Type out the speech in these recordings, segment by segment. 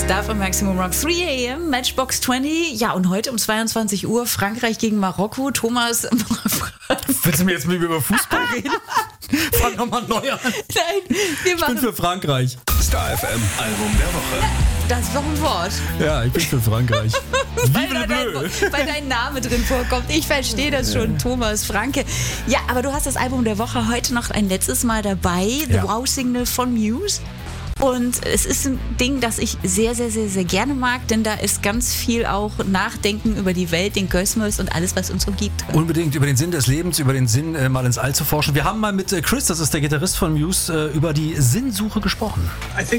Da von Maximum Rock 3 AM, Matchbox 20. Ja, und heute um 22 Uhr Frankreich gegen Marokko. Thomas. Willst du mir jetzt mit mir über Fußball reden? Fang nochmal neu an. Nein, Ich bin für Frankreich. Star FM Album der Woche. Das ist doch ein Wort. Ja, ich bin für Frankreich. Weil dein Name drin vorkommt. Ich verstehe das schon, Thomas Franke. Ja, aber du hast das Album der Woche heute noch ein letztes Mal dabei. The Wow Signal von Muse. Und es ist ein Ding, das ich sehr, sehr, sehr, sehr gerne mag, denn da ist ganz viel auch Nachdenken über die Welt, den Kosmos und alles, was uns umgibt. Unbedingt über den Sinn des Lebens, über den Sinn, mal ins All zu forschen. Wir haben mal mit Chris, das ist der Gitarrist von Muse, über die Sinnsuche gesprochen.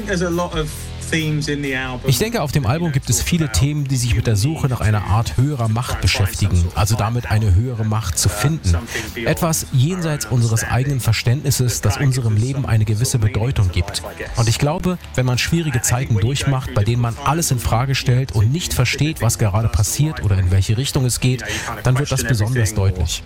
Ich denke, auf dem Album gibt es viele Themen, die sich mit der Suche nach einer Art höherer Macht beschäftigen, also damit eine höhere Macht zu finden. Etwas jenseits unseres eigenen Verständnisses, das unserem Leben eine gewisse Bedeutung gibt. Und ich glaube, wenn man schwierige Zeiten durchmacht, bei denen man alles in Frage stellt und nicht versteht, was gerade passiert oder in welche Richtung es geht, dann wird das besonders deutlich.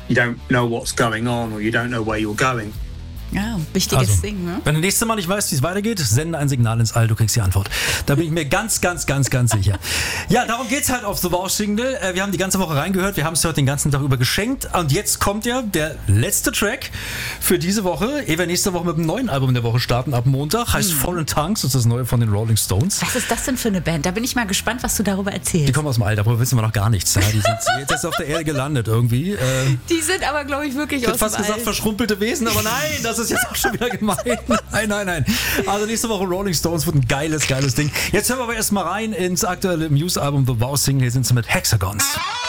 Ja, wichtiges Ding, ne? Wenn du nächstes Mal nicht weißt, wie es weitergeht, sende ein Signal ins All, du kriegst die Antwort. Da bin ich mir ganz, ganz, ganz, ganz sicher. Ja, darum geht's halt auf The Wow Signal. Wir haben die ganze Woche reingehört, wir haben es heute den ganzen Tag über geschenkt. Und jetzt kommt ja der letzte Track für diese Woche. Ehe wir nächste Woche mit dem neuen Album der Woche starten, ab Montag. Heißt Fallen Tongues, das ist das neue von den Rolling Stones. Was ist das denn für eine Band? Da bin ich mal gespannt, was du darüber erzählst. Die kommen aus dem All, darüber wissen wir noch gar nichts. Ja, die sind jetzt erst auf der Erde gelandet irgendwie. Die sind aber, glaube ich, wirklich ich aus dem hätte fast gesagt, All. verschrumpelte Wesen, aber nein, das ist jetzt auch schon wieder gemein. Nein. Also nächste Woche Rolling Stones wird ein geiles Ding. Jetzt hören wir aber erstmal rein ins aktuelle Muse-Album The Wow Signal. Hier sind sie mit Hexagons.